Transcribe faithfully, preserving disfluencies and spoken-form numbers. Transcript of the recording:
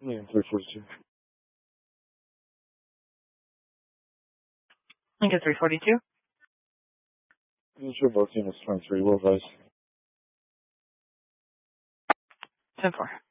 Lincoln three forty-two. Lincoln three forty-two. Initial both units twenty-three, will advise. ten four.